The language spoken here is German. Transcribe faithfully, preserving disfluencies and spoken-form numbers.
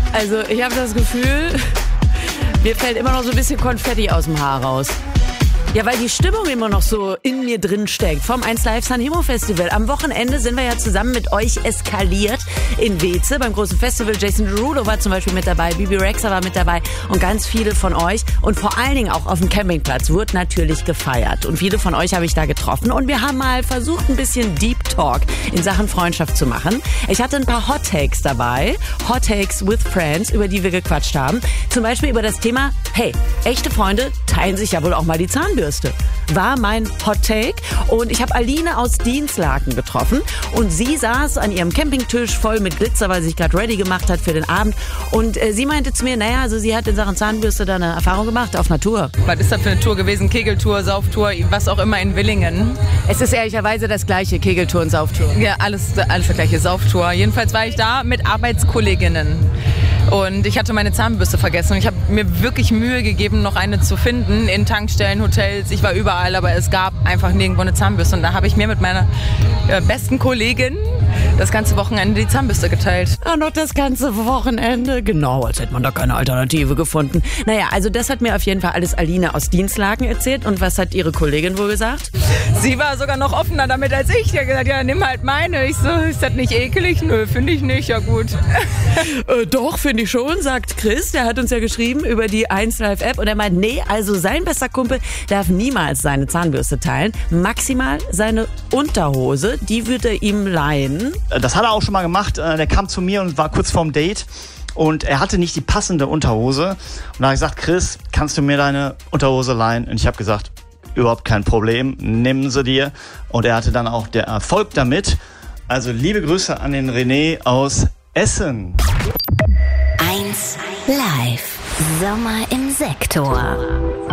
Also ich habe das Gefühl, mir fällt immer noch so ein bisschen Konfetti aus dem Haar raus. Ja, weil die Stimmung immer noch so in mir drin steckt. Vom eins Live Sanremo Festival. Am Wochenende sind wir ja zusammen mit euch eskaliert in Weze beim großen Festival. Jason Derulo war zum Beispiel mit dabei, Bibi Rexha war mit dabei und ganz viele von euch. Und vor allen Dingen auch auf dem Campingplatz wurde natürlich gefeiert. Und viele von euch habe ich da getroffen. Und wir haben mal versucht, ein bisschen Deep Talk in Sachen Freundschaft zu machen. Ich hatte ein paar Hot Takes dabei. Hot Takes with Friends, über die wir gequatscht haben. Zum Beispiel über das Thema, hey, echte Freunde teilen sich ja wohl auch mal die Zahnbürste. War mein Hot Take. Und ich habe Aline aus Dinslaken getroffen. Und sie saß an ihrem Campingtisch voll mit Glitzer, weil sie sich gerade ready gemacht hat für den Abend. Und äh, sie meinte zu mir, naja, also sie hat in Sachen Zahnbürste da eine Erfahrung gemacht auf einer Tour. Was ist das für eine Tour gewesen? Kegeltour, Sauftour, was auch immer in Willingen? Es ist ehrlicherweise das gleiche, Kegeltour und Sauftour. Ja, alles, alles das gleiche, Sauftour. Jedenfalls war ich da mit Arbeitskolleginnen. Und ich hatte meine Zahnbürste vergessen. Und ich habe mir wirklich Mühe gegeben, noch eine zu finden. In Tankstellen, Hotels, ich war überall, aber es gab einfach nirgendwo eine Zahnbürste. Und da habe ich mir mit meiner äh, besten Kollegin das ganze Wochenende die Zahnbürste geteilt. Ja, noch das ganze Wochenende. Genau, als hätte man da keine Alternative gefunden. Naja, also das hat mir auf jeden Fall alles Aline aus Dinslaken erzählt. Und was hat ihre Kollegin wohl gesagt? Sie war sogar noch offener damit als ich. Die hat gesagt, ja, nimm halt meine. Ich so, ist das nicht ekelig? Nö, finde ich nicht. Ja gut. äh, doch, finde ich schon, sagt Chris. Der hat uns ja geschrieben über die eins Live App. Und er meint, nee, also sein bester Kumpel darf niemals seine Zahnbürste teilen. Maximal seine Unterhose. Die würde er ihm leihen. Das hat er auch schon mal gemacht. Der kam zu mir und war kurz vorm Date. Und er hatte nicht die passende Unterhose. Und da habe ich gesagt, Chris, kannst du mir deine Unterhose leihen? Und ich habe gesagt, überhaupt kein Problem, nimm sie dir. Und er hatte dann auch den Erfolg damit. Also liebe Grüße an den René aus Essen. eins Live. Sommer im Sektor.